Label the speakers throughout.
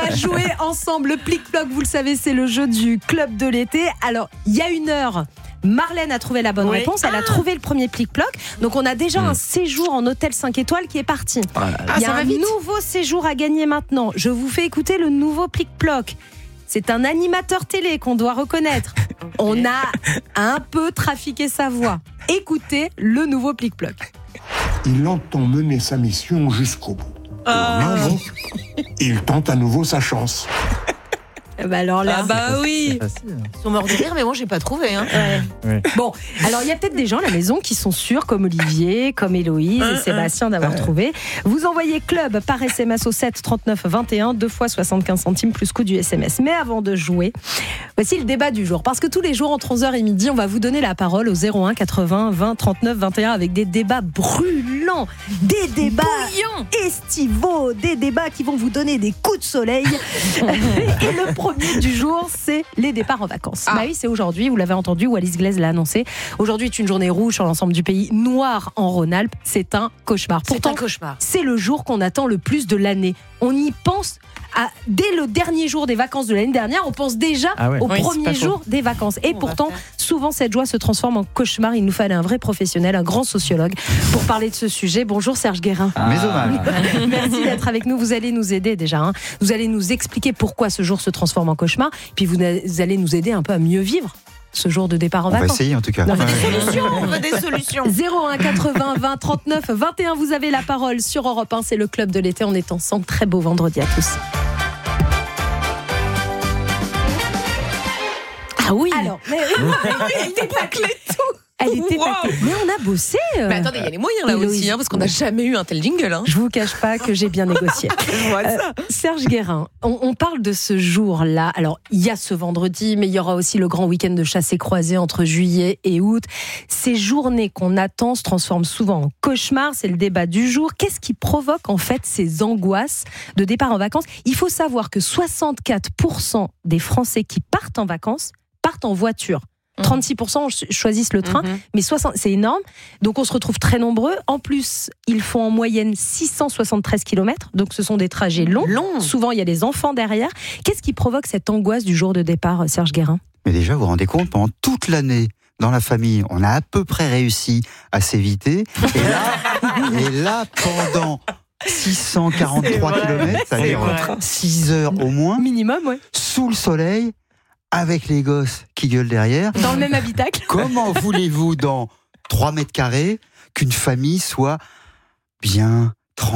Speaker 1: va jouer ensemble. Le plic-ploc, vous le savez, c'est le jeu du club de l'été. Alors, il y a une heure, Marlène a trouvé la bonne réponse. Elle a trouvé le premier plic-ploc. Donc, on a déjà un séjour en hôtel 5 étoiles qui est parti. Il y a un nouveau séjour à gagner maintenant. Je vous fais écouter le nouveau plic-ploc. C'est un animateur télé qu'on doit reconnaître. On a un peu trafiqué sa voix. Écoutez le nouveau plic-ploc.
Speaker 2: Il entend mener sa mission jusqu'au bout. Donc, il tente à nouveau sa chance.
Speaker 1: Bah alors là,
Speaker 3: oui.
Speaker 4: Ils sont morts de rire, mais moi j'ai pas trouvé. Hein.
Speaker 1: Bon, alors il y a peut-être des gens à la maison qui sont sûrs, comme Olivier, comme Héloïse et Sébastien, d'avoir trouvé. Vous envoyez club par SMS au 7 39 21, 2 fois 75 centimes plus coût du SMS. Mais avant de jouer, voici le débat du jour. Parce que tous les jours entre 11h et midi, on va vous donner la parole au 01 80 20 39 21 avec des débats brûlants, des débats estivaux, des débats qui vont vous donner des coups de soleil. Et le premier du jour, c'est les départs en vacances. Bah oui, c'est aujourd'hui, vous l'avez entendu, Wallis Glaise l'a annoncé. Aujourd'hui est une journée rouge sur l'ensemble du pays, noir en Rhône-Alpes. C'est un cauchemar. Pourtant, c'est le jour qu'on attend le plus de l'année. On y pense dès le dernier jour des vacances de l'année dernière, on pense déjà au premier jour des vacances. Et pourtant, souvent cette joie se transforme en cauchemar. Il nous fallait un vrai professionnel, un grand sociologue pour parler de ce sujet. Bonjour Serge Guérin.
Speaker 5: Mes hommages.
Speaker 1: Merci d'être avec nous. Vous allez nous aider déjà. Vous allez nous expliquer pourquoi ce jour se transforme en cauchemar. Puis vous allez nous aider un peu à mieux vivre ce jour de départ en vacances.
Speaker 5: On va essayer en tout cas.
Speaker 4: On veut des solutions.
Speaker 1: 01 80 20 39 21, vous avez la parole sur Europe 1. C'est le club de l'été. On est ensemble. Très beau vendredi à tous. Ah oui. Alors, elle était bâclée tout. Elle était bâclée. Mais on a bossé.
Speaker 4: Mais attendez, il y a les moyens là aussi, parce qu'on n'a jamais eu un tel jingle.
Speaker 1: Je vous cache pas que j'ai bien négocié. Serge Guérin, on parle de ce jour-là. Alors, il y a ce vendredi, mais il y aura aussi le grand week-end de chasse et croisée entre juillet et août. Ces journées qu'on attend se transforment souvent en cauchemar. C'est le débat du jour. Qu'est-ce qui provoque en fait ces angoisses de départ en vacances ? Il faut savoir que 64% des Français qui partent en vacances partent en voiture. 36% choisissent le train, mais 60, c'est énorme. Donc on se retrouve très nombreux. En plus, ils font en moyenne 673 km, donc ce sont des trajets longs. Souvent, il y a des enfants derrière. Qu'est-ce qui provoque cette angoisse du jour de départ, Serge Guérin ?
Speaker 5: Mais déjà, vous vous rendez compte, pendant toute l'année, dans la famille, on a à peu près réussi à s'éviter. Et là pendant 643 km, ça veut dire 6 heures au moins,
Speaker 1: minimum,
Speaker 5: sous le soleil, avec les gosses qui gueulent derrière.
Speaker 1: Dans le même habitacle.
Speaker 5: Comment voulez-vous, dans 3 mètres carrés, qu'une famille soit bien, tranquille ?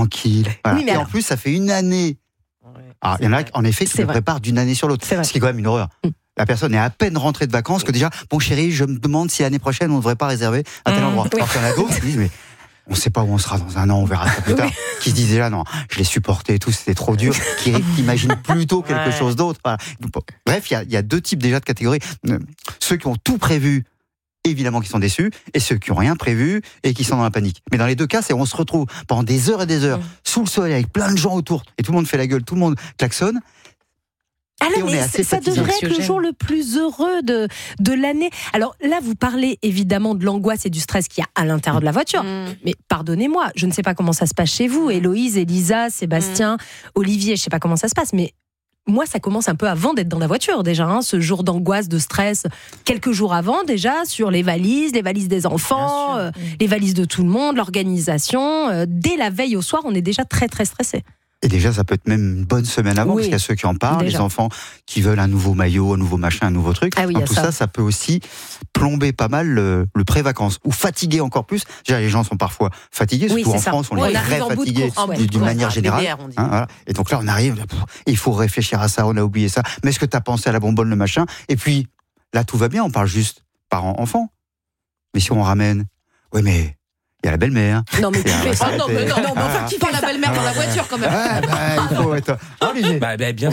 Speaker 5: Voilà. Et en plus, ça fait une année. Alors, il y en a, en effet, qui se préparent d'une année sur l'autre. Ce qui est quand même une horreur. La personne est à peine rentrée de vacances que déjà, bon chérie, je me demande si l'année prochaine, on ne devrait pas réserver à tel endroit. Alors qu'il y en a d'autres qui disent, mais on ne sait pas où on sera dans un an, on verra ça plus tard. Qui se disent déjà, non, je l'ai supporté et tout, c'était trop dur. Qui imaginent plutôt quelque chose d'autre. Voilà. Donc, bref, il y a 2 types déjà de catégories. Ceux qui ont tout prévu, évidemment, qui sont déçus, et ceux qui n'ont rien prévu et qui sont dans la panique. Mais dans les 2 cas, on se retrouve pendant des heures et des heures, sous le soleil, avec plein de gens autour, et tout le monde fait la gueule, tout le monde klaxonne.
Speaker 1: Alors, mais ça devrait être le jour le plus heureux de l'année. Alors là, vous parlez évidemment de l'angoisse et du stress qu'il y a à l'intérieur de la voiture. Mais pardonnez-moi, je ne sais pas comment ça se passe chez vous. Héloïse, Elisa, Sébastien, Olivier, je ne sais pas comment ça se passe, mais moi, ça commence un peu avant d'être dans la voiture déjà, ce jour d'angoisse, de stress, quelques jours avant déjà, sur les valises des enfants, les valises de tout le monde, l'organisation. Dès la veille au soir, on est déjà très très stressé.
Speaker 5: Et déjà, ça peut être même une bonne semaine avant, parce qu'il y a ceux qui en parlent, les enfants qui veulent un nouveau maillot, un nouveau machin, un nouveau truc. Donc tout ça peut aussi plomber pas mal le pré-vacances, ou fatiguer encore plus. Déjà, les gens sont parfois fatigués, surtout en France, on est très fatigués d'une manière générale. Voilà. Et donc là, on arrive, il faut réfléchir à ça, on a oublié ça. Mais est-ce que tu as pensé à la bonbonne, le machin ? Et puis, là, tout va bien, on parle juste parents-enfants. Mais si on ramène, mais il y a la belle-mère.
Speaker 4: Non, mais enfin, qui parle la belle-mère dans la voiture quand même.
Speaker 5: Il faut être. Olivier.
Speaker 6: Bien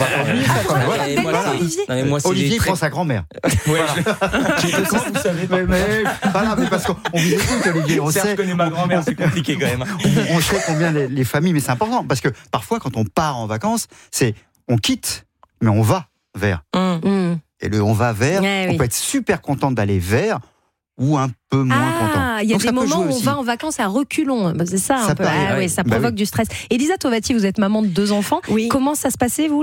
Speaker 6: sûr.
Speaker 5: Olivier prend sa grand-mère.
Speaker 6: Vous savez pas.
Speaker 5: Mais parce qu'on vous écoute, Olivier. On sait.
Speaker 6: Je connais ma grand-mère, c'est compliqué quand même.
Speaker 5: On sait combien les familles, mais c'est important parce que parfois, quand on part en vacances, on quitte, mais on va vers. Et le on va vers, on peut être super content d'aller vers. Ou un peu moins content.
Speaker 1: Il y a des moments où on va en vacances à reculons. C'est ça un peu. Ça provoque du stress. Elisa Tovati, vous êtes maman de 2 enfants. Comment ça se passait, vous,